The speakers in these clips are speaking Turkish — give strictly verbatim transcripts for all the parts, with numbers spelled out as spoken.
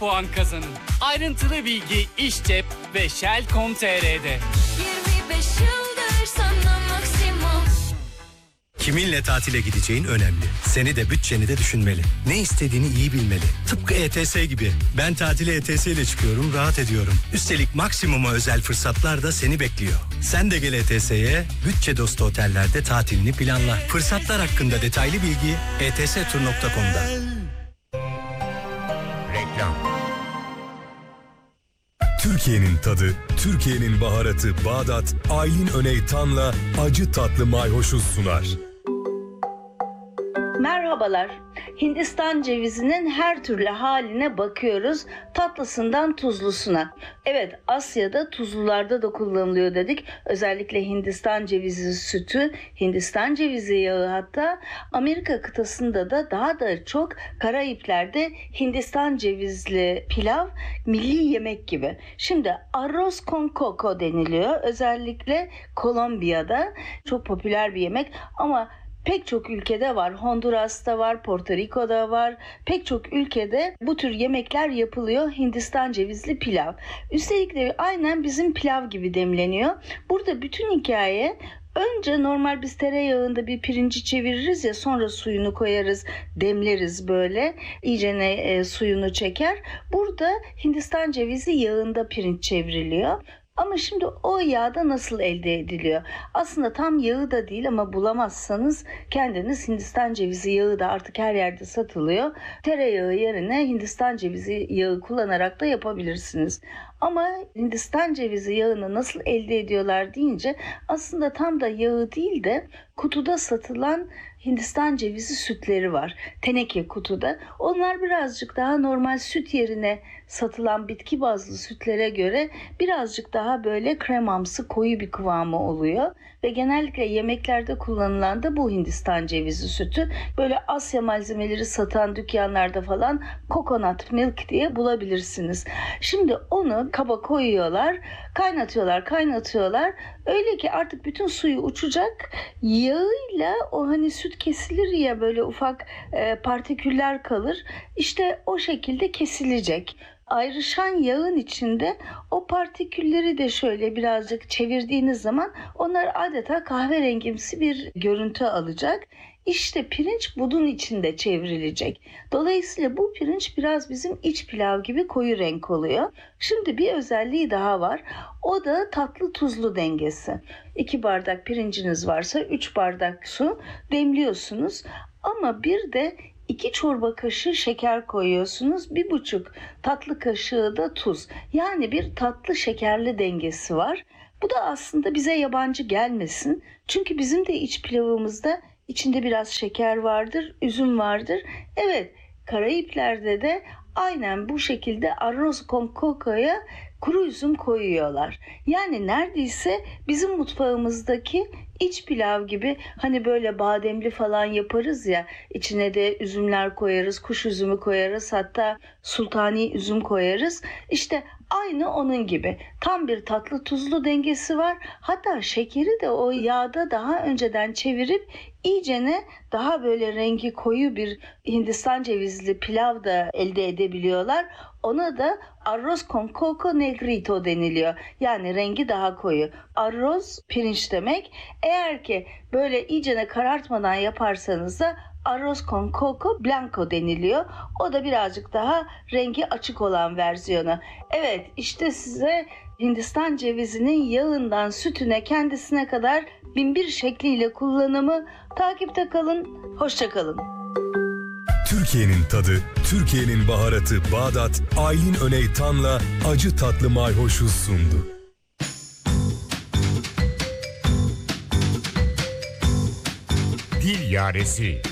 puan kazanın. Ayrıntılı bilgi İşcep ve Shell nokta com nokta tr'de. yirmi beş yıldır sana Maksimum. Kiminle tatile gideceğin önemli. Seni de bütçeni de düşünmeli. Ne istediğini iyi bilmeli. Tıpkı E T S gibi. Ben tatile E T S ile çıkıyorum, rahat ediyorum. Üstelik maksimuma özel fırsatlar da seni bekliyor. Sen de gel E T S'ye, bütçe dostu otellerde tatilini planla. Fırsatlar hakkında detaylı bilgi e t s tur nokta com'da. Reklam. Türkiye'nin tadı, Türkiye'nin baharatı Bağdat, Aylin Öneytan'la acı tatlı mayhoşu sunar. Merhabalar. Hindistan cevizinin her türlü haline bakıyoruz. Tatlısından tuzlusuna. Evet, Asya'da tuzlularda da kullanılıyor dedik. Özellikle Hindistan cevizi sütü, Hindistan cevizi yağı, hatta Amerika kıtasında da daha da çok Karayipler'de Hindistan cevizli pilav milli yemek gibi. Şimdi arroz con coco deniliyor. Özellikle Kolombiya'da çok popüler bir yemek ama pek çok ülkede var. Honduras'ta var, Porto Rico'da var. Pek çok ülkede bu tür yemekler yapılıyor. Hindistan cevizli pilav. Üstelik de aynen bizim pilav gibi demleniyor. Burada bütün hikaye, önce normal biz tereyağında bir pirinci çeviririz ya, sonra suyunu koyarız, demleriz böyle. İyicene e, suyunu çeker. Burada Hindistan cevizi yağında pirinç çevriliyor. Ama şimdi o yağda nasıl elde ediliyor? Aslında tam yağı da değil ama bulamazsanız kendiniz Hindistan cevizi yağı da artık her yerde satılıyor. Tereyağı yerine Hindistan cevizi yağı kullanarak da yapabilirsiniz. Ama Hindistan cevizi yağını nasıl elde ediyorlar deyince aslında tam da yağı değil de kutuda satılan Hindistan cevizi sütleri var. Teneke kutuda. Onlar birazcık daha normal süt yerine satılan bitki bazlı sütlere göre birazcık daha böyle kremamsı, koyu bir kıvamı oluyor. Ve genellikle yemeklerde kullanılan da bu Hindistan cevizi sütü. Böyle Asya malzemeleri satan dükkanlarda falan coconut milk diye bulabilirsiniz. Şimdi onu kaba koyuyorlar, kaynatıyorlar, kaynatıyorlar. Öyle ki artık bütün suyu uçacak. Yağıyla o hani süt kesilir ya, böyle ufak e, partiküller kalır. İşte o şekilde kesilecek. Ayrışan yağın içinde o partikülleri de şöyle birazcık çevirdiğiniz zaman onlar adeta kahverengimsi bir görüntü alacak. İşte pirinç bunun içinde çevrilecek. Dolayısıyla bu pirinç biraz bizim iç pilav gibi koyu renk oluyor. Şimdi bir özelliği daha var. O da tatlı tuzlu dengesi. iki bardak pirinciniz varsa üç bardak su demliyorsunuz. Ama bir de iki çorba kaşığı şeker koyuyorsunuz. Bir buçuk tatlı kaşığı da tuz. Yani bir tatlı şekerli dengesi var. Bu da aslında bize yabancı gelmesin. Çünkü bizim de iç pilavımızda içinde biraz şeker vardır, üzüm vardır. Evet, Karayipler'de de aynen bu şekilde arroz con coco'ya kuru üzüm koyuyorlar. Yani neredeyse bizim mutfağımızdaki iç pilav gibi, hani böyle bademli falan yaparız ya, içine de üzümler koyarız, kuş üzümü koyarız, hatta sultani üzüm koyarız. İşte aynı onun gibi tam bir tatlı tuzlu dengesi var. Hatta şekeri de o yağda daha önceden çevirip iyicene daha böyle rengi koyu bir Hindistan cevizli pilav da elde edebiliyorlar. Ona da arroz con coco negrito deniliyor. Yani rengi daha koyu. Arroz pirinç demek. Eğer ki böyle iyicene karartmadan yaparsanız da arroz con coco blanco deniliyor. O da birazcık daha rengi açık olan versiyonu. Evet, işte size Hindistan cevizinin yağından sütüne, kendisine kadar bin bir şekliyle kullanımı. Takipte kalın. Hoşça kalın. Türkiye'nin tadı, Türkiye'nin baharatı Bağdat, Aylin Öneytan'la acı tatlı mayhoşu sundu. Dil Yaresi.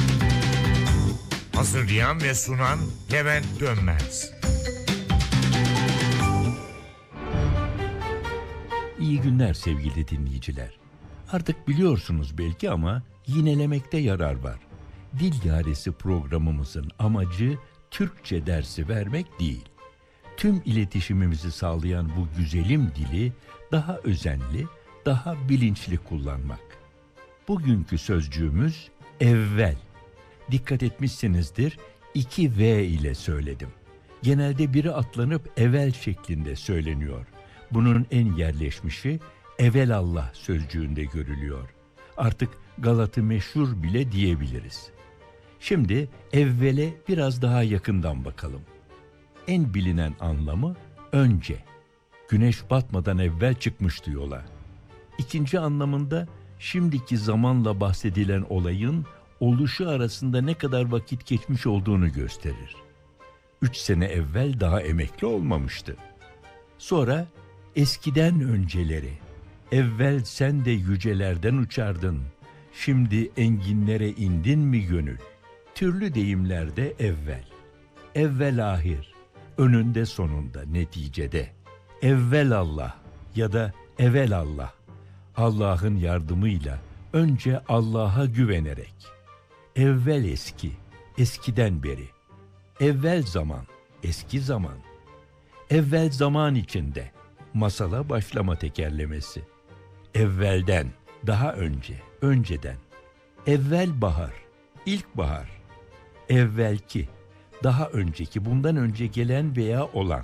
Hazırlayan ve sunan Levent Dönmez. İyi günler sevgili dinleyiciler. Artık biliyorsunuz belki ama yinelemekte yarar var. Dil Yaresi programımızın amacı Türkçe dersi vermek değil. Tüm iletişimimizi sağlayan bu güzelim dili daha özenli, daha bilinçli kullanmak. Bugünkü sözcüğümüz evvel. Dikkat etmişsinizdir, iki V ile söyledim. genelde biri atlanıp evvel şeklinde söyleniyor. Bunun en yerleşmişi evelallah sözcüğünde görülüyor. Artık Galatı meşhur bile diyebiliriz. Şimdi evvele biraz daha yakından bakalım. En bilinen anlamı önce. Güneş batmadan evvel çıkmıştı yola. İkinci anlamında şimdiki zamanla bahsedilen olayın oluşu arasında ne kadar vakit geçmiş olduğunu gösterir. Üç sene evvel daha emekli olmamıştı. Sonra eskiden önceleri, evvel sen de yücelerden uçardın, şimdi enginlere indin mi gönül? Türlü deyimlerde evvel, evvel ahir, önünde sonunda neticede, evvel Allah ya da evel Allah, Allah'ın yardımıyla önce Allah'a güvenerek, evvel eski, eskiden beri, evvel zaman, eski zaman, evvel zaman içinde, masala başlama tekerlemesi, evvelden, daha önce, önceden, evvel bahar, ilkbahar, evvelki, daha önceki, bundan önce gelen veya olan,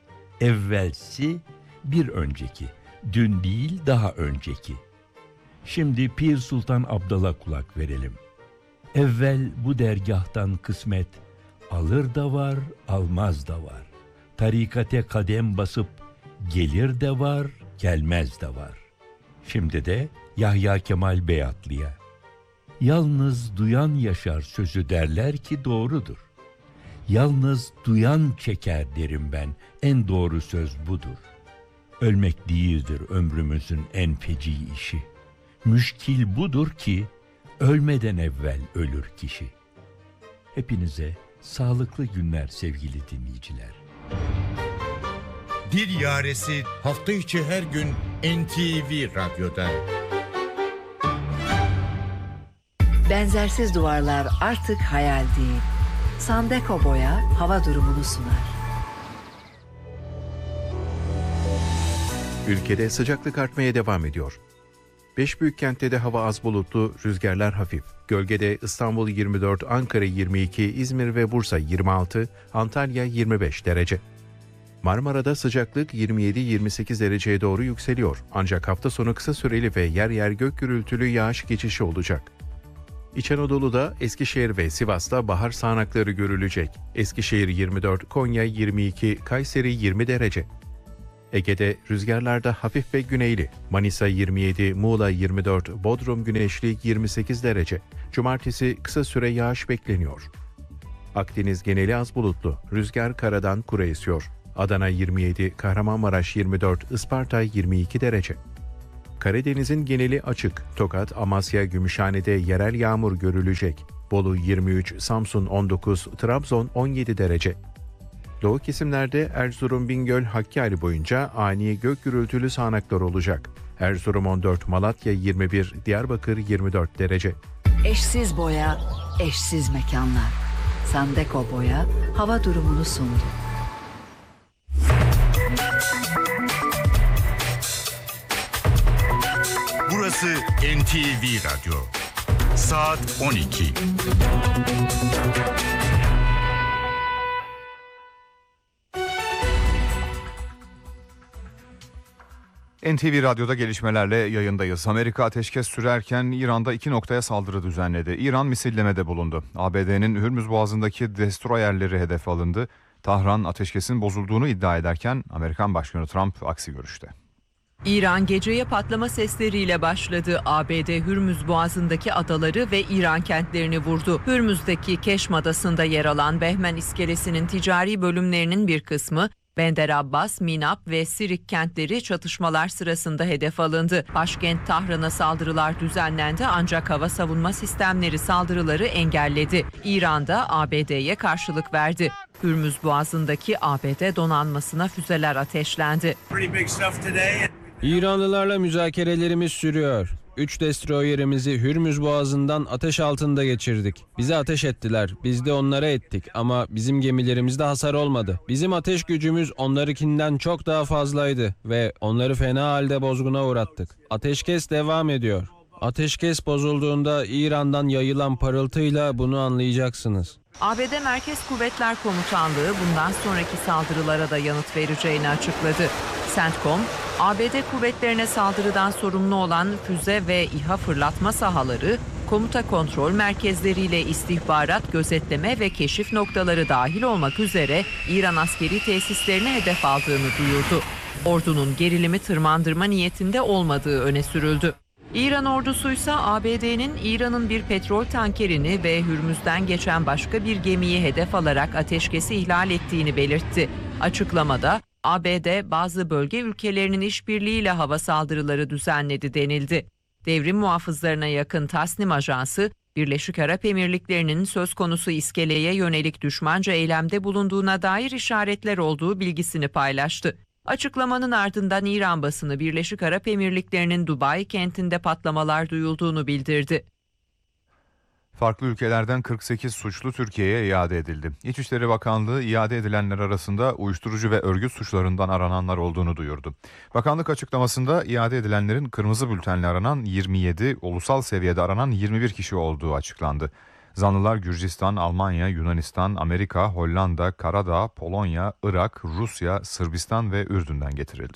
evvelsi, bir önceki, dün değil daha önceki. Şimdi Pir Sultan Abdal'a kulak verelim. Evvel bu dergahtan kısmet, alır da var, almaz da var. Tarikate kadem basıp, gelir de var, gelmez de var. Şimdi de Yahya Kemal Beyatlı'ya. Yalnız duyan yaşar sözü derler ki doğrudur. Yalnız duyan çeker derim ben, en doğru söz budur. Ölmek değildir ömrümüzün en feci işi. Müşkil budur ki, ölmeden evvel ölür kişi. Hepinize sağlıklı günler sevgili dinleyiciler. Dil Yaresi hafta içi her gün N T V Radyo'da. Benzersiz duvarlar artık hayal değil. Sandeko Boya hava durumunu sunar. Ülkede sıcaklık artmaya devam ediyor. Beş büyük kentte de hava az bulutlu, rüzgarlar hafif. Gölgede İstanbul yirmi dört, Ankara yirmi iki, İzmir ve Bursa yirmi altı, Antalya yirmi beş derece. Marmara'da sıcaklık yirmi yedi yirmi sekiz dereceye doğru yükseliyor. Ancak hafta sonu kısa süreli ve yer yer gök gürültülü yağış geçişi olacak. İç Anadolu'da Eskişehir ve Sivas'ta bahar sağanakları görülecek. Eskişehir yirmi dört, Konya yirmi iki, Kayseri yirmi derece. Ege'de rüzgarlarda hafif ve güneyli. Manisa yirmi yedi, Muğla yirmi dört, Bodrum güneşli yirmi sekiz derece. Cumartesi kısa süre yağış bekleniyor. Akdeniz geneli az bulutlu. Rüzgar karadan kura esiyor. Adana yirmi yedi, Kahramanmaraş yirmi dört, Isparta yirmi iki derece. Karadeniz'in geneli açık. Tokat, Amasya, Gümüşhane'de yerel yağmur görülecek. Bolu yirmi üç, Samsun on dokuz, Trabzon on yedi derece. Doğu kesimlerde Erzurum, Bingöl, Hakkari boyunca ani gök gürültülü sağanaklar olacak. Erzurum on dört, Malatya yirmi bir, Diyarbakır yirmi dört derece. Eşsiz boya, eşsiz mekanlar. Sandeko Boya hava durumunu sundu. Burası N T V Radyo. Saat on iki. N T V Radyo'da gelişmelerle yayındayız. Amerika ateşkes sürerken İran'da iki noktaya saldırı düzenledi. İran misillemede bulundu. A B D'nin Hürmüz Boğazı'ndaki destroyerleri hedef alındı. Tahran ateşkesin bozulduğunu iddia ederken Amerikan Başkanı Trump aksi görüşte. İran geceye patlama sesleriyle başladı. A B D Hürmüz Boğazı'ndaki adaları ve İran kentlerini vurdu. Hürmüz'deki Keşm Adası'nda yer alan Behmen iskelesinin ticari bölümlerinin bir kısmı, Bender Abbas, Minab ve Sirik kentleri çatışmalar sırasında hedef alındı. Başkent Tahran'a saldırılar düzenlendi ancak hava savunma sistemleri saldırıları engelledi. İran da A B D'ye karşılık verdi. Hürmüz Boğazı'ndaki A B D donanmasına füzeler ateşlendi. İranlılarla müzakerelerimiz sürüyor. Üç destroyerimizi Hürmüz Boğazı'ndan ateş altında geçirdik. Bize ateş ettiler, biz de onlara ettik ama bizim gemilerimizde hasar olmadı. Bizim ateş gücümüz onlarınkinden çok daha fazlaydı ve onları fena halde bozguna uğrattık. Ateşkes devam ediyor. Ateşkes bozulduğunda İran'dan yayılan parıltıyla bunu anlayacaksınız. A B D Merkez Kuvvetler Komutanlığı bundan sonraki saldırılara da yanıt vereceğini açıkladı. CENTCOM, A B D kuvvetlerine saldırıdan sorumlu olan füze ve İHA fırlatma sahaları, komuta kontrol merkezleriyle istihbarat, gözetleme ve keşif noktaları dahil olmak üzere İran askeri tesislerine hedef aldığını duyurdu. Ordunun gerilimi tırmandırma niyetinde olmadığı öne sürüldü. İran ordusuysa A B D'nin İran'ın bir petrol tankerini ve Hürmüz'den geçen başka bir gemiyi hedef alarak ateşkesi ihlal ettiğini belirtti. Açıklamada A B D bazı bölge ülkelerinin işbirliğiyle hava saldırıları düzenledi denildi. Devrim muhafızlarına yakın Tasnim Ajansı, Birleşik Arap Emirlikleri'nin söz konusu iskeleye yönelik düşmanca eylemde bulunduğuna dair işaretler olduğu bilgisini paylaştı. Açıklamanın ardından İran basını Birleşik Arap Emirlikleri'nin Dubai kentinde patlamalar duyulduğunu bildirdi. Farklı ülkelerden kırk sekiz suçlu Türkiye'ye iade edildi. İçişleri Bakanlığı iade edilenler arasında uyuşturucu ve örgüt suçlarından arananlar olduğunu duyurdu. Bakanlık açıklamasında iade edilenlerin kırmızı bültenle aranan yirmi yedi, ulusal seviyede aranan yirmi bir kişi olduğu açıklandı. Zanlılar Gürcistan, Almanya, Yunanistan, Amerika, Hollanda, Karadağ, Polonya, Irak, Rusya, Sırbistan ve Ürdün'den getirildi.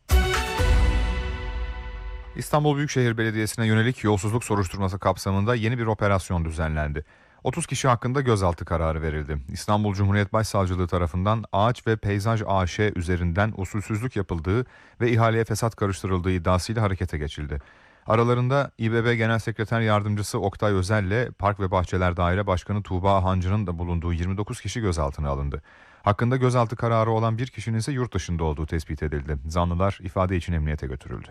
İstanbul Büyükşehir Belediyesi'ne yönelik yolsuzluk soruşturması kapsamında yeni bir operasyon düzenlendi. otuz kişi hakkında gözaltı kararı verildi. İstanbul Cumhuriyet Başsavcılığı tarafından Ağaç ve Peyzaj A Ş üzerinden usulsüzlük yapıldığı ve ihaleye fesat karıştırıldığı iddiasıyla harekete geçildi. Aralarında İ B B Genel Sekreter Yardımcısı Oktay Özel ile Park ve Bahçeler Daire Başkanı Tuğba Hancı'nın da bulunduğu yirmi dokuz kişi gözaltına alındı. Hakkında gözaltı kararı olan bir kişinin ise yurt dışında olduğu tespit edildi. Zanlılar ifade için emniyete götürüldü.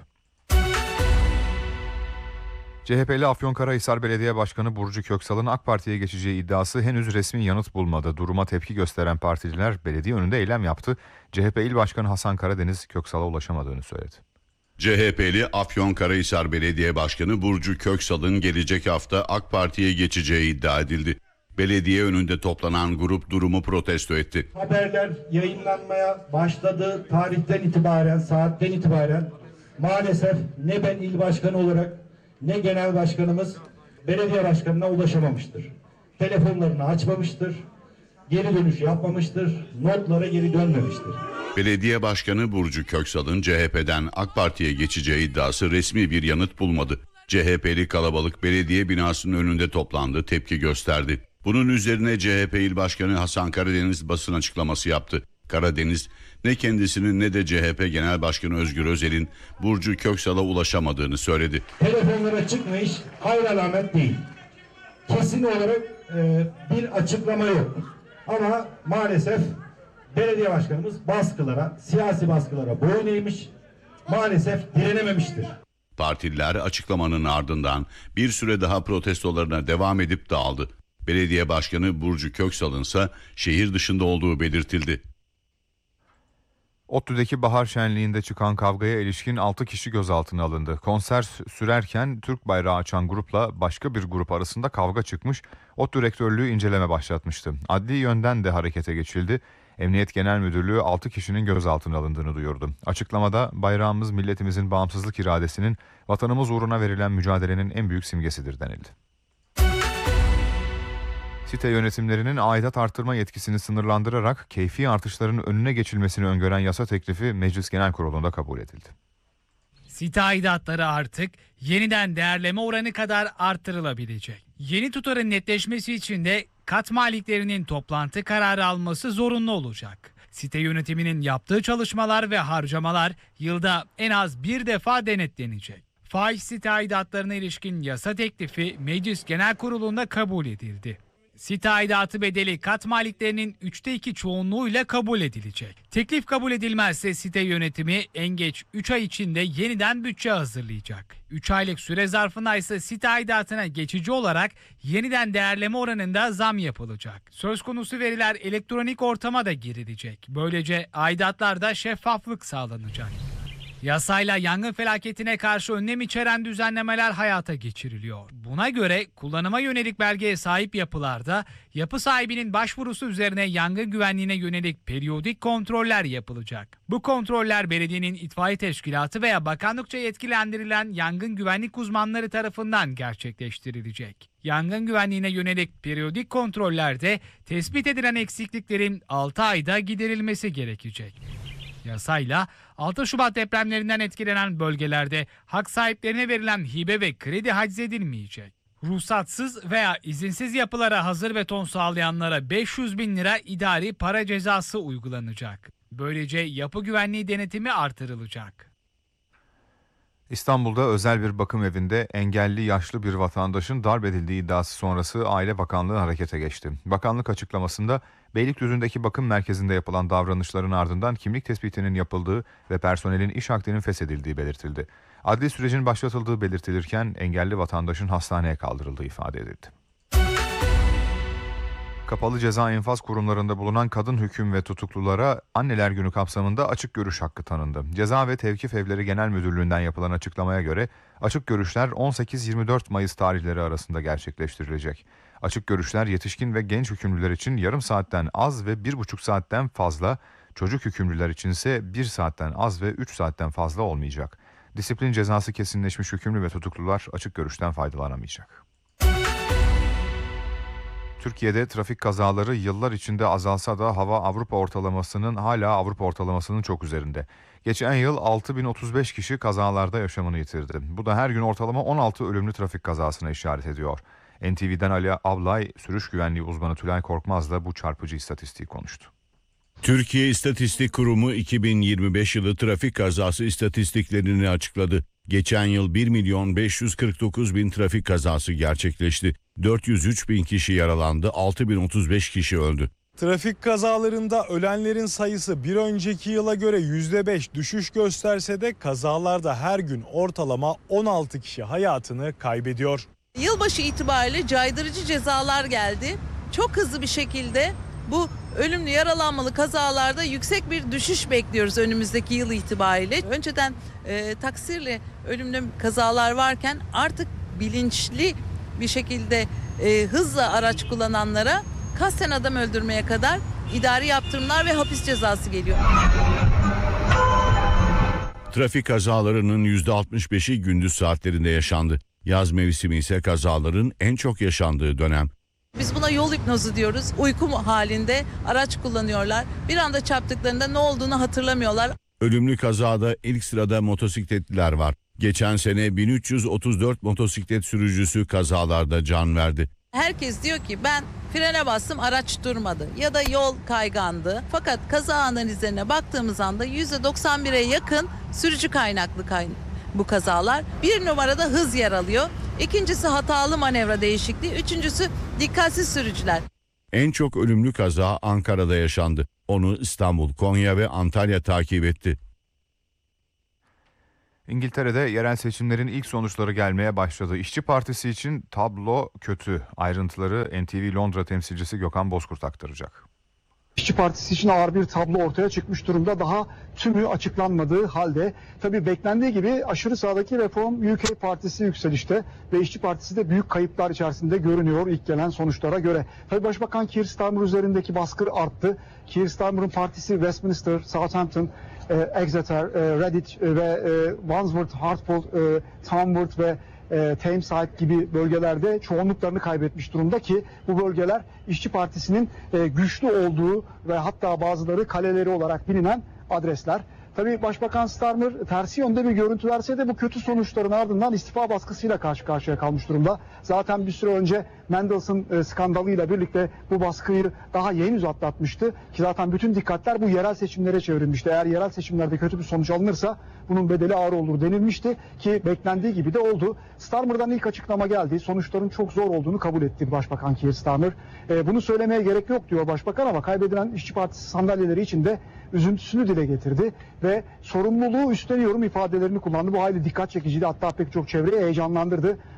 C H P'li Afyonkarahisar Belediye Başkanı Burcu Köksal'ın AK Parti'ye geçeceği iddiası henüz resmi yanıt bulmadı. Duruma tepki gösteren partililer belediye önünde eylem yaptı. C H P İl Başkanı Hasan Karadeniz Köksal'a ulaşamadığını söyledi. C H P'li Afyonkarahisar Belediye Başkanı Burcu Köksal'ın gelecek hafta AK Parti'ye geçeceği iddia edildi. Belediye önünde toplanan grup durumu protesto etti. Haberler yayınlanmaya başladığı tarihten itibaren, saatten itibaren maalesef ne ben il başkanı olarak ne genel başkanımız belediye başkanına ulaşamamıştır. Telefonlarını açmamıştır, geri dönüş yapmamıştır, notlara geri dönmemiştir. Belediye Başkanı Burcu Köksal'ın C H P'den AK Parti'ye geçeceği iddiası resmi bir yanıt bulmadı. C H P'li kalabalık belediye binasının önünde toplandı, tepki gösterdi. Bunun üzerine C H P İl Başkanı Hasan Karadeniz basın açıklaması yaptı. Karadeniz, ne kendisinin ne de C H P Genel Başkanı Özgür Özel'in Burcu Köksal'a ulaşamadığını söyledi. Telefonlara çıkmış hayır alamet değil. Kesin olarak e, bir açıklama yok. Ama maalesef belediye başkanımız baskılara, siyasi baskılara boyun eğmiş, maalesef direnememiştir. Partililer açıklamanın ardından bir süre daha protestolarına devam edip dağıldı. Belediye Başkanı Burcu Köksal'ın ise şehir dışında olduğu belirtildi. ODTÜ'deki bahar şenliğinde çıkan kavgaya ilişkin altı kişi gözaltına alındı. Konser sürerken Türk bayrağı açan grupla başka bir grup arasında kavga çıkmış, ODTÜ Rektörlüğü inceleme başlatmıştı. Adli yönden de harekete geçildi. Emniyet Genel Müdürlüğü altı kişinin gözaltına alındığını duyurdu. Açıklamada bayrağımız milletimizin bağımsızlık iradesinin, vatanımız uğruna verilen mücadelenin en büyük simgesidir denildi. Site yönetimlerinin aidat artırma yetkisini sınırlandırarak keyfi artışların önüne geçilmesini öngören yasa teklifi Meclis Genel Kurulu'nda kabul edildi. Site aidatları artık yeniden değerleme oranı kadar artırılabilecek. Yeni tutarın netleşmesi için de kat maliklerinin toplantı kararı alması zorunlu olacak. Site yönetiminin yaptığı çalışmalar ve harcamalar yılda en az bir defa denetlenecek. Faiz site aidatlarına ilişkin yasa teklifi Meclis Genel Kurulu'nda kabul edildi. Site aidatı bedeli kat maliklerinin üçte iki çoğunluğuyla kabul edilecek. Teklif kabul edilmezse site yönetimi en geç üç ay içinde yeniden bütçe hazırlayacak. üç aylık süre zarfında ise site aidatına geçici olarak yeniden değerleme oranında zam yapılacak. Söz konusu veriler elektronik ortama da girilecek. Böylece aidatlarda şeffaflık sağlanacak. Yasayla yangın felaketine karşı önlem içeren düzenlemeler hayata geçiriliyor. Buna göre kullanıma yönelik belgeye sahip yapılarda yapı sahibinin başvurusu üzerine yangın güvenliğine yönelik periyodik kontroller yapılacak. Bu kontroller belediyenin itfaiye teşkilatı veya bakanlıkça yetkilendirilen yangın güvenlik uzmanları tarafından gerçekleştirilecek. Yangın güvenliğine yönelik periyodik kontrollerde tespit edilen eksikliklerin altı ayda giderilmesi gerekecek. Yasayla altı Şubat depremlerinden etkilenen bölgelerde hak sahiplerine verilen hibe ve kredi haczedilmeyecek. Ruhsatsız veya izinsiz yapılara hazır beton sağlayanlara beş yüz bin lira idari para cezası uygulanacak. Böylece yapı güvenliği denetimi artırılacak. İstanbul'da özel bir bakım evinde engelli yaşlı bir vatandaşın darp edildiği iddiası sonrası Aile Bakanlığı harekete geçti. Bakanlık açıklamasında Beylikdüzü'ndeki bakım merkezinde yapılan davranışların ardından kimlik tespitinin yapıldığı ve personelin iş akdinin feshedildiği belirtildi. Adli sürecin başlatıldığı belirtilirken engelli vatandaşın hastaneye kaldırıldığı ifade edildi. Kapalı ceza infaz kurumlarında bulunan kadın hüküm ve tutuklulara Anneler Günü kapsamında açık görüş hakkı tanındı. Ceza ve Tevkif Evleri Genel Müdürlüğü'nden yapılan açıklamaya göre açık görüşler on sekiz yirmi dört Mayıs tarihleri arasında gerçekleştirilecek. Açık görüşler yetişkin ve genç hükümlüler için yarım saatten az ve bir buçuk saatten fazla, çocuk hükümlüler içinse bir saatten az ve üç saatten fazla olmayacak. Disiplin cezası kesinleşmiş hükümlü ve tutuklular açık görüşten faydalanamayacak. Türkiye'de trafik kazaları yıllar içinde azalsa da hava Avrupa ortalamasının hala Avrupa ortalamasının çok üzerinde. Geçen yıl altı bin otuz beş kişi kazalarda yaşamını yitirdi. Bu da her gün ortalama on altı ölümlü trafik kazasına işaret ediyor. N T V'den Ali Ablay, sürüş güvenliği uzmanı Tülay Korkmaz'la bu çarpıcı istatistiği konuştu. Türkiye İstatistik Kurumu iki bin yirmi beş yılı trafik kazası istatistiklerini açıkladı. Geçen yıl bir milyon beş yüz kırk dokuz bin trafik kazası gerçekleşti. dört yüz üç bin kişi yaralandı, altı bin otuz beş kişi öldü. Trafik kazalarında ölenlerin sayısı bir önceki yıla göre yüzde beş düşüş gösterse de kazalarda her gün ortalama on altı kişi hayatını kaybediyor. Yılbaşı itibariyle caydırıcı cezalar geldi. Çok hızlı bir şekilde bu ölümlü yaralanmalı kazalarda yüksek bir düşüş bekliyoruz önümüzdeki yıl itibariyle. Önceden e, taksirle ölümlü kazalar varken artık bilinçli bir şekilde e, hızla araç kullananlara kasten adam öldürmeye kadar idari yaptırımlar ve hapis cezası geliyor. Trafik kazalarının yüzde altmış beşi gündüz saatlerinde yaşandı. Yaz mevsimi ise kazaların en çok yaşandığı dönem. Biz buna yol hipnozu diyoruz. Uyku halinde araç kullanıyorlar. Bir anda çarptıklarında ne olduğunu hatırlamıyorlar. Ölümlü kazada ilk sırada motosikletliler var. Geçen sene bin üç yüz otuz dört motosiklet sürücüsü kazalarda can verdi. Herkes diyor ki ben frene bastım, araç durmadı ya da yol kaygandı. Fakat kaza analizlerine baktığımız anda yüzde doksan bire yakın sürücü kaynaklı kayn bu kazalar. Bir numarada hız yer alıyor. İkincisi hatalı manevra değişikliği. Üçüncüsü dikkatsiz sürücüler. En çok ölümlü kaza Ankara'da yaşandı. Onu İstanbul, Konya ve Antalya takip etti. İngiltere'de yerel seçimlerin ilk sonuçları gelmeye başladı. İşçi Partisi için tablo kötü. Ayrıntıları N T V Londra temsilcisi Gökhan Bozkurt aktaracak. İşçi Partisi için ağır bir tablo ortaya çıkmış durumda. Daha tümü açıklanmadığı halde tabii beklendiği gibi aşırı sağdaki Reform U K Partisi yükselişte ve İşçi Partisi de büyük kayıplar içerisinde görünüyor ilk gelen sonuçlara göre. Tabii Başbakan Keir Starmer üzerindeki baskı arttı. Keir Starmer'ın partisi Westminster, Southampton, Exeter, Redditch ve Wandsworth, Hartlepool, Tamworth ve Tameside gibi bölgelerde çoğunluklarını kaybetmiş durumda ki bu bölgeler İşçi Partisi'nin güçlü olduğu ve hatta bazıları kaleleri olarak bilinen adresler. Tabii Başbakan Starmer tersi yönde bir görüntü verse de bu kötü sonuçların ardından istifa baskısıyla karşı karşıya kalmış durumda. Zaten bir süre önce Mendelssohn skandalıyla birlikte bu baskıyı daha henüz atlatmıştı. Ki zaten bütün dikkatler bu yerel seçimlere çevrilmişti. Eğer yerel seçimlerde kötü bir sonuç alınırsa bunun bedeli ağır olur denilmişti ki beklendiği gibi de oldu. Starmer'dan ilk açıklama geldi. Sonuçların çok zor olduğunu kabul etti Başbakan Keir Starmer. E, bunu söylemeye gerek yok diyor Başbakan ama kaybedilen İşçi Partisi sandalyeleri için de üzüntüsünü dile getirdi ve sorumluluğu üstleniyorum ifadelerini kullandı. Bu hayli dikkat çekiciydi, hatta pek çok çevreyi heyecanlandırdı.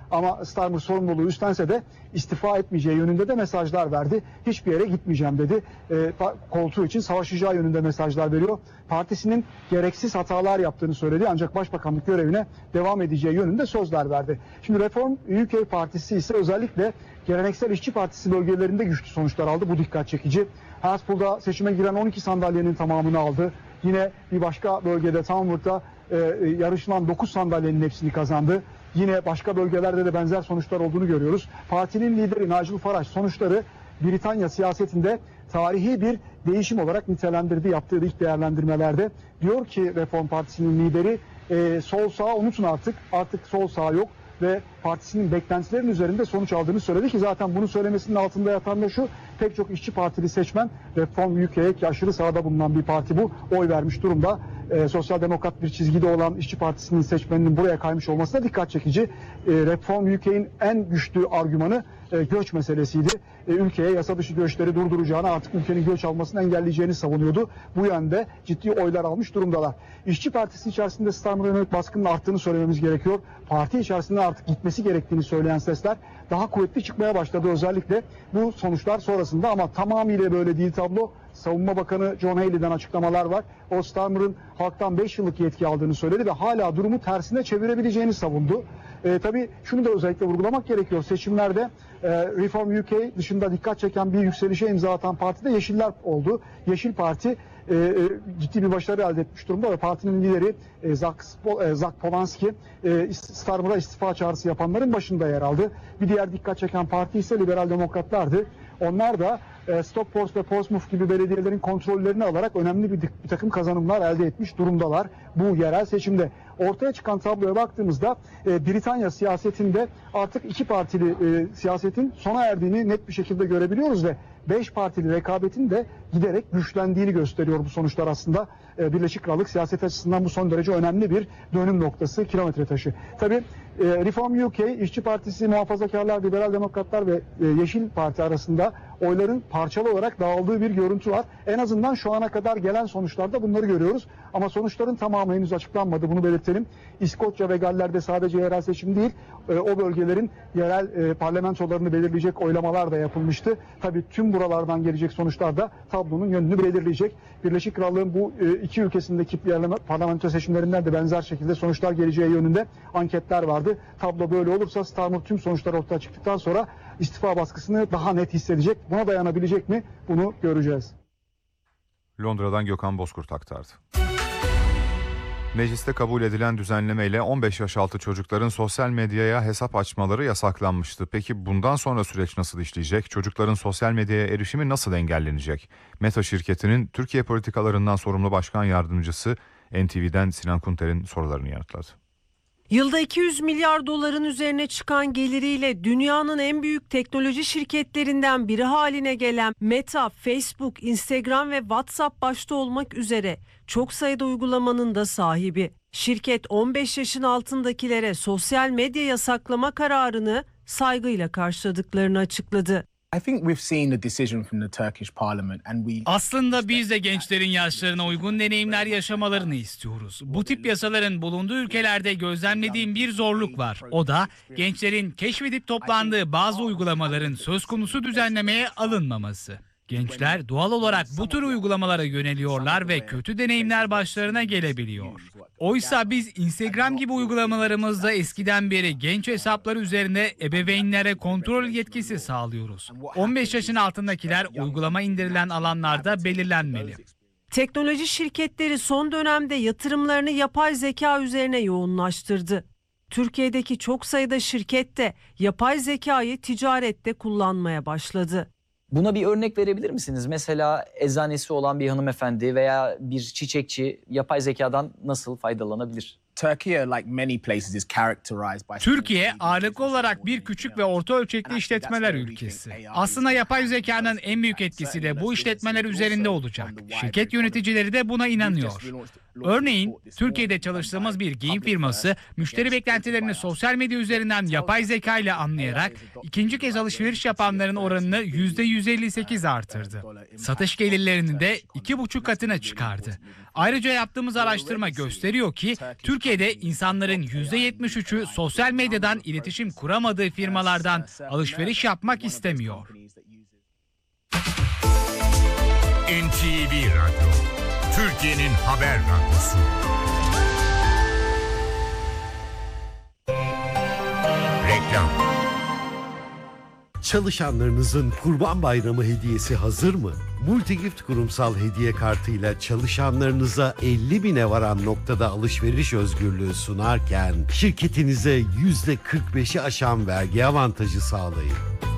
Ama Starmer sorumluluğu üstlense de istifa etmeyeceği yönünde de mesajlar verdi. Hiçbir yere gitmeyeceğim dedi. E, koltuğu için savaşacağı yönünde mesajlar veriyor. Partisinin gereksiz hatalar yaptığını söyledi ancak başbakanlık görevine devam edeceği yönünde sözler verdi. Şimdi Reform U K Partisi ise özellikle geleneksel işçi partisi bölgelerinde güçlü sonuçlar aldı. Bu dikkat çekici. Hartlepool'da seçime giren on iki sandalyenin tamamını aldı. Yine bir başka bölgede Tamworth'ta e, yarışılan dokuz sandalyenin hepsini kazandı. Yine başka bölgelerde de benzer sonuçlar olduğunu görüyoruz. Partinin lideri Nigel Farage sonuçları Britanya siyasetinde tarihi bir değişim olarak nitelendirdi yaptığı ilk değerlendirmelerde. Diyor ki Reform Partisi'nin lideri e, sol sağ unutun artık, artık sol sağ yok ve partisinin beklentilerinin üzerinde sonuç aldığını söyledi ki zaten bunu söylemesinin altında yatan da şu, pek çok işçi partili seçmen Reform U K'ye ki aşırı sağda bulunan bir parti bu, oy vermiş durumda. E, sosyal demokrat bir çizgide olan işçi partisinin seçmeninin buraya kaymış olması da dikkat çekici. E, Reform U K'nin en güçlü argümanı e, göç meselesiydi. E, ülkeye yasa dışı göçleri durduracağını, artık ülkenin göç almasını engelleyeceğini savunuyordu. Bu yönde ciddi oylar almış durumdalar. İşçi Partisi içerisinde Starmer'a yönelik baskının arttığını söylememiz gerekiyor. Parti içerisinde artık gitmesi gerektiğini söyleyen sesler daha kuvvetli çıkmaya başladı özellikle bu sonuçlar sonrasında, ama tamamıyla böyle değil tablo. Savunma Bakanı John Haley'den açıklamalar var. O Starmer'ın halktan beş yıllık yetki aldığını söyledi ve hala durumu tersine çevirebileceğini savundu. E, tabii şunu da özellikle vurgulamak gerekiyor. Seçimlerde e, Reform U K dışında dikkat çeken bir yükselişe imza atan parti de Yeşiller oldu. Yeşil Parti e, e, ciddi bir başarı elde etmiş durumda ve partinin lideri e, Zak, e, Zak Polanski e, Starmer'a istifa çağrısı yapanların başında yer aldı. Bir diğer dikkat çeken parti ise Liberal Demokratlardı. Onlar da e, Stockport ve Portsmouth gibi belediyelerin kontrollerini alarak önemli bir, bir takım kazanımlar elde etmiş durumdalar bu yerel seçimde. Ortaya çıkan tabloya baktığımızda e, Britanya siyasetinde artık iki partili e, siyasetin sona erdiğini net bir şekilde görebiliyoruz ve beş partili rekabetin de giderek güçlendiğini gösteriyor bu sonuçlar aslında. E, Birleşik Krallık siyaset açısından bu son derece önemli bir dönüm noktası, kilometre taşı. Tabii e, Reform U K, İşçi Partisi, Muhafazakarlar, Liberal Demokratlar ve e, Yeşil Parti arasında oyların parçalı olarak dağıldığı bir görüntü var. En azından şu ana kadar gelen sonuçlarda bunları görüyoruz. Ama sonuçların tamamı henüz açıklanmadı, bunu belirtelim. İskoçya ve Galler'de sadece yerel seçim değil, e, o bölgelerin yerel e, parlamentolarını belirleyecek oylamalar da yapılmıştı. Tabii tüm buralardan gelecek sonuçlar da tablonun yönünü belirleyecek. Birleşik Krallığın bu e, iki ülkesindeki parlamento seçimlerinden de benzer şekilde sonuçlar geleceği yönünde anketler vardı. Tablo böyle olursa Starmer tüm sonuçlar ortaya çıktıktan sonra istifa baskısını daha net hissedecek. Buna dayanabilecek mi? Bunu göreceğiz. Londra'dan Gökhan Bozkurt aktardı. Mecliste kabul edilen düzenlemeyle on beş yaş altı çocukların sosyal medyaya hesap açmaları yasaklanmıştı. Peki bundan sonra süreç nasıl işleyecek? Çocukların sosyal medyaya erişimi nasıl engellenecek? Meta şirketinin Türkiye politikalarından sorumlu başkan yardımcısı N T V'den Sinan Kunter'in sorularını yanıtladı. Yılda iki yüz milyar doların üzerine çıkan geliriyle dünyanın en büyük teknoloji şirketlerinden biri haline gelen Meta, Facebook, Instagram ve WhatsApp başta olmak üzere çok sayıda uygulamanın da sahibi. Şirket on beş yaşın altındakilere sosyal medya yasaklama kararını saygıyla karşıladıklarını açıkladı. Aslında biz de gençlerin yaşlarına uygun deneyimler yaşamalarını istiyoruz. Bu tip yasaların bulunduğu ülkelerde gözlemlediğim bir zorluk var. O da gençlerin keşfedip toplandığı bazı uygulamaların söz konusu düzenlemeye alınmaması. Gençler doğal olarak bu tür uygulamalara yöneliyorlar ve kötü deneyimler başlarına gelebiliyor. Oysa biz Instagram gibi uygulamalarımızda eskiden beri genç hesapları üzerinde ebeveynlere kontrol yetkisi sağlıyoruz. on beş yaşın altındakiler uygulama indirilen alanlarda belirlenmeli. Teknoloji şirketleri son dönemde yatırımlarını yapay zeka üzerine yoğunlaştırdı. Türkiye'deki çok sayıda şirket de yapay zekayı ticarette kullanmaya başladı. Buna bir örnek verebilir misiniz? Mesela eczanesi olan bir hanımefendi veya bir çiçekçi yapay zekadan nasıl faydalanabilir? Türkiye ağırlıklı olarak bir küçük ve orta ölçekli işletmeler ülkesi. Aslında yapay zekanın en büyük etkisi de bu işletmeler üzerinde olacak. Şirket yöneticileri de buna inanıyor. Örneğin Türkiye'de çalıştığımız bir giyim firması müşteri beklentilerini sosyal medya üzerinden yapay zeka ile anlayarak ikinci kez alışveriş yapanların oranını yüzde yüz elli sekiz artırdı. Satış gelirlerini de iki buçuk katına çıkardı. Ayrıca yaptığımız araştırma gösteriyor ki Türkiye'de insanların yüzde yetmiş üçü sosyal medyadan iletişim kuramadığı firmalardan alışveriş yapmak istemiyor. N T V Radyo, Türkiye'nin haber radyosu. Reklam. Çalışanlarınızın Kurban Bayramı hediyesi hazır mı? Multigift kurumsal hediye kartıyla çalışanlarınıza elli bine varan noktada alışveriş özgürlüğü sunarken şirketinize yüzde kırk beşi aşan vergi avantajı sağlayın.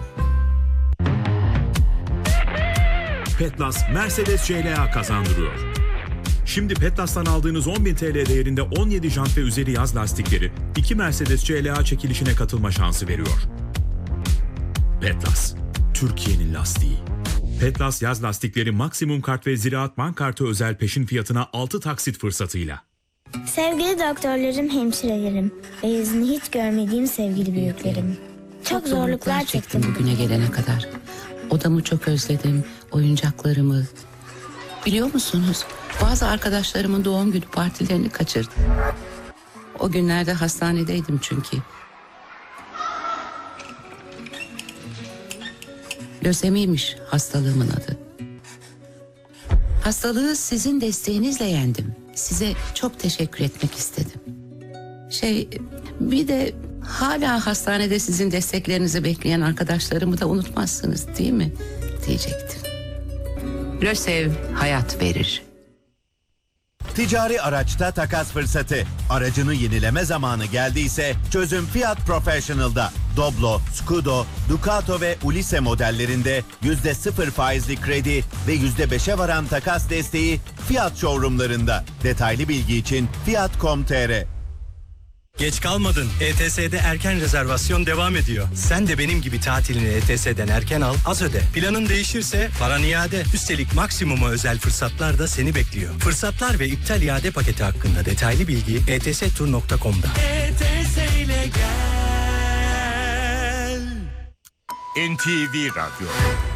Petlas Mercedes C L A kazandırıyor. Şimdi Petlas'tan aldığınız on bin T L değerinde on yedi jant ve üzeri yaz lastikleri iki Mercedes C L A çekilişine katılma şansı veriyor. Petlas, Türkiye'nin lastiği. Petlas yaz lastikleri maksimum kart ve Ziraat Bank kartı özel peşin fiyatına altı taksit fırsatıyla. Sevgili doktorlarım, hemşirelerim ve yüzünü hiç görmediğim sevgili büyüklerim. Çok zorluklar çektim bugüne gelene kadar. Odamı çok özledim, oyuncaklarımı. Biliyor musunuz? Bazı arkadaşlarımın doğum günü partilerini kaçırdım. O günlerde hastanedeydim çünkü. Lösemiymiş hastalığımın adı. Hastalığı sizin desteğinizle yendim. Size çok teşekkür etmek istedim. Şey, bir de hala hastanede sizin desteklerinizi bekleyen arkadaşlarımı da unutmazsınız, değil mi? Diyecektim. Lösev hayat verir. Ticari araçta takas fırsatı. Aracını yenileme zamanı geldiyse çözüm Fiat Professional'da. Doblo, Scudo, Ducato ve Ulisse modellerinde yüzde sıfır faizli kredi ve yüzde beşe varan takas desteği Fiat showroomlarında. Detaylı bilgi için fiat nokta com nokta tr. Geç kalmadın. E T S'de erken rezervasyon devam ediyor. Sen de benim gibi tatilini E T S'den erken al, az öde. Planın değişirse paran iade. Üstelik maksimuma özel fırsatlar da seni bekliyor. Fırsatlar ve iptal iade paketi hakkında detaylı bilgi e t s tur nokta com'da. E T S ile gel. N T V Radyo,